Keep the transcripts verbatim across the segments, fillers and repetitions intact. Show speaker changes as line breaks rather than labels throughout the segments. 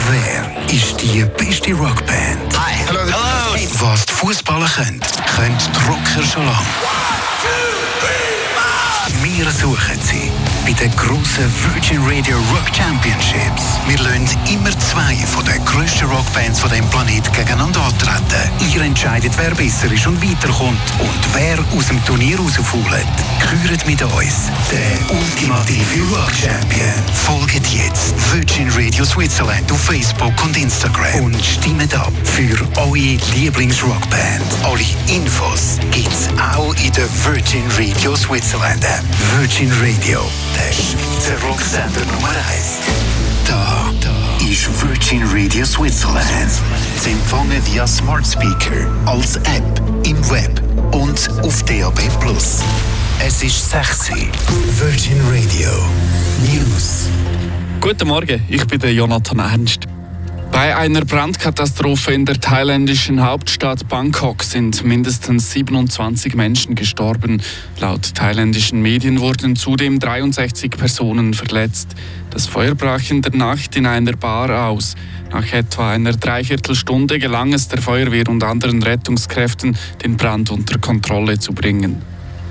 Wer ist die beste Rockband?
Hi. Hello. Hello.
Hey. Was die Fußballer können, können die Rocker schon lange. Wir suchen sie bei den grossen Virgin Radio Rock Championships. Wir lassen immer zwei von den grössten Rockbands von diesem Planeten gegeneinander antreten. Ihr entscheidet, wer besser ist und weiterkommt und wer aus dem Turnier rausfällt. Kürt mit uns den ultimative Rock Champion. Folgt jetzt Virgin Radio Switzerland auf Facebook und Instagram und stimmt ab für eure Lieblingsrockband. Alle Infos gibt's auch in der Virgin Radio Switzerland App. Virgin Radio, der Schweizer Rocksender Nummer eins. Da, da ist Virgin Radio Switzerland. Sie empfangen via Smart Speaker, als App, im Web und auf D A B plus. Es ist sexy. Virgin Radio News.
Guten Morgen, ich bin der Jonathan Ernst. Bei einer Brandkatastrophe in der thailändischen Hauptstadt Bangkok sind mindestens siebenundzwanzig Menschen gestorben. Laut thailändischen Medien wurden zudem dreiundsechzig Personen verletzt. Das Feuer brach in der Nacht in einer Bar aus. Nach etwa einer Dreiviertelstunde gelang es der Feuerwehr und anderen Rettungskräften, den Brand unter Kontrolle zu bringen.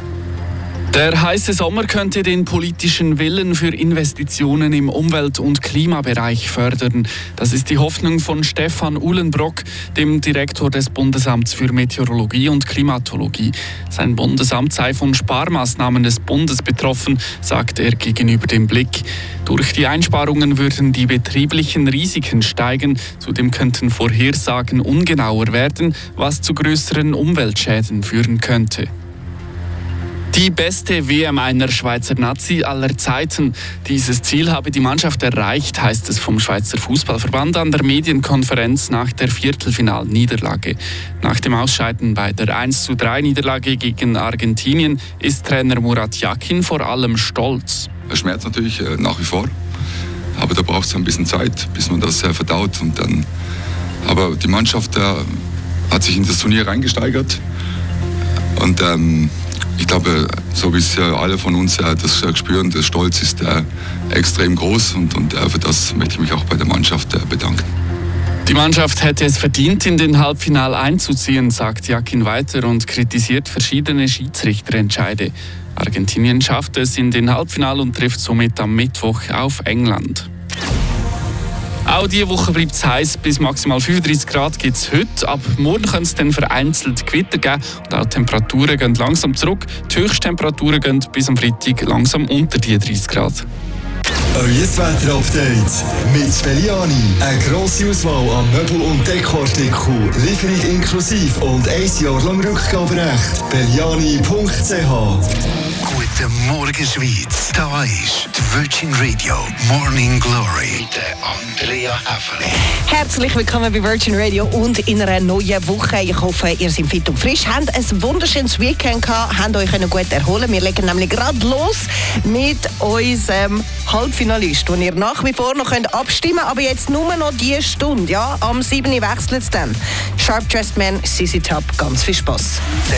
Der heiße Sommer könnte den politischen Willen für Investitionen im Umwelt- und Klimabereich fördern. Das ist die Hoffnung von Stefan Uhlenbrock, dem Direktor des Bundesamts für Meteorologie und Klimatologie. Sein Bundesamt sei von Sparmaßnahmen des Bundes betroffen, sagt er gegenüber dem Blick. Durch die Einsparungen würden die betrieblichen Risiken steigen. Zudem könnten Vorhersagen ungenauer werden, was zu größeren Umweltschäden führen könnte. Die beste W M einer Schweizer Nazi aller Zeiten. Dieses Ziel habe die Mannschaft erreicht, heißt es vom Schweizer Fußballverband an der Medienkonferenz nach der Viertelfinalniederlage. Nach dem Ausscheiden bei der eins zu drei Niederlage gegen Argentinien ist Trainer Murat Yakin vor allem stolz.
Es schmerzt natürlich äh, nach wie vor, aber da braucht es ein bisschen Zeit, bis man das äh, verdaut. Und dann, aber die Mannschaft äh, hat sich in das Turnier reingesteigert und ähm, ich glaube, so wie es alle von uns das spüren, der Stolz ist extrem groß und, und für das möchte ich mich auch bei der Mannschaft bedanken.
Die Mannschaft hätte es verdient, in den Halbfinal einzuziehen, sagt Yakin weiter und kritisiert verschiedene Schiedsrichterentscheide. Argentinien schafft es in den Halbfinal und trifft somit am Mittwoch auf England. Auch diese Woche bleibt es heiß, bis maximal fünfunddreißig Grad gibt es heute. Ab morgen kann es dann vereinzelt Gewitter geben und auch die Temperaturen gehen langsam zurück. Die Höchsttemperaturen gehen bis am Freitag langsam unter die dreißig Grad.
Euer Wetter-Update mit Belliani. Eine grosse Auswahl an Möbel- und Dekoartikeln. Lieferung inklusive und ein Jahr lang Rückgaberecht. Belliani punkt c h.
Guten Morgen, Schweiz. Da ist die Virgin Radio Morning Glory mit Andrea Häfeli.
Herzlich willkommen bei Virgin Radio und in einer neuen Woche. Ich hoffe, ihr seid fit und frisch. Habt ein wunderschönes Weekend gehabt, habt euch gut erholen. Wir legen nämlich gerade los mit unserem Halbfinalist, den ihr nach wie vor noch abstimmen könnt, aber jetzt nur noch diese Stunde. Ja? Am sieben Uhr wechselt es dann. Sharp Dressed Man, C C Top, ganz viel Spass.
Der